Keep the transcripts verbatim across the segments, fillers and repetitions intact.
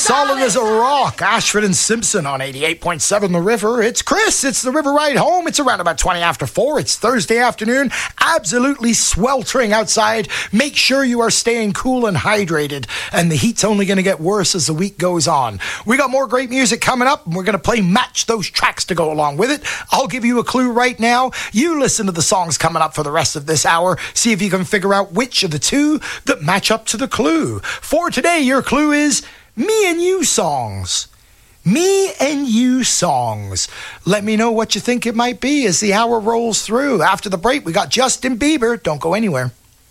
Solid as a rock. Ashford and Simpson on eighty-eight point seven The River. It's Chris. It's the River Ride Home. It's around about twenty after four. It's Thursday afternoon. Absolutely sweltering outside. Make sure you are staying cool and hydrated. And the heat's only going to get worse as the week goes on. We got more great music coming up, and we're going to play Match Those Tracks to go along with it. I'll give you a clue right now. You listen to the songs coming up for the rest of this hour. See if you can figure out which of the two that match up to the clue. For today, your clue is Me and You songs. Me and You songs. Let me know what you think it might be as the hour rolls through. After the break, we got Justin Bieber. Don't go anywhere.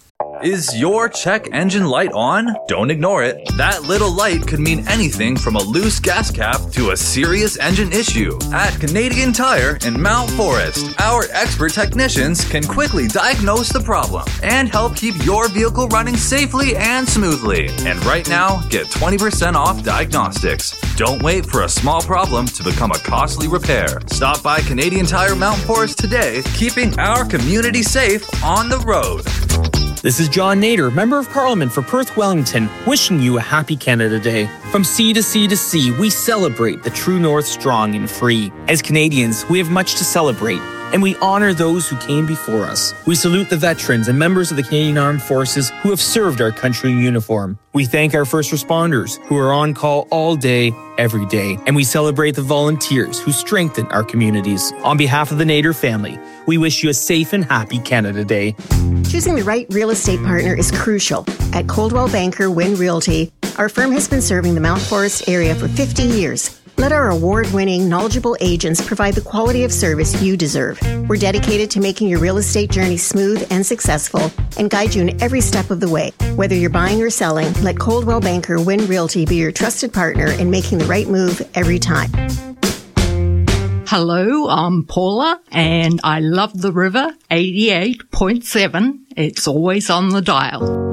Is your check engine light on? Don't ignore it. That little light could mean anything from a loose gas cap to a serious engine issue. At Canadian Tire in Mount Forest, our expert technicians can quickly diagnose the problem and help keep your vehicle running safely and smoothly. And right now, get twenty percent off diagnostics. Don't wait for a small problem to become a costly repair. Stop by Canadian Tire Mount Forest today, keeping our community safe on the road. This is John Nader, Member of Parliament for Perth Wellington, wishing you a happy Canada Day. From sea to sea to sea, we celebrate the true North strong and free. As Canadians, we have much to celebrate, and we honor those who came before us. We salute the veterans and members of the Canadian Armed Forces who have served our country in uniform. We thank our first responders who are on call all day, every day. And we celebrate the volunteers who strengthen our communities. On behalf of the Nader family, we wish you a safe and happy Canada Day. Choosing the right real estate partner is crucial. At Coldwell Banker Wynn Realty, our firm has been serving the Mount Forest area for fifty years. Let our award-winning, knowledgeable agents provide the quality of service you deserve. We're dedicated to making your real estate journey smooth and successful and guide you in every step of the way. Whether you're buying or selling, let Coldwell Banker Wynn Realty be your trusted partner in making the right move every time. Hello, I'm Paula, and I love the river, eighty-eight point seven. It's always on the dial.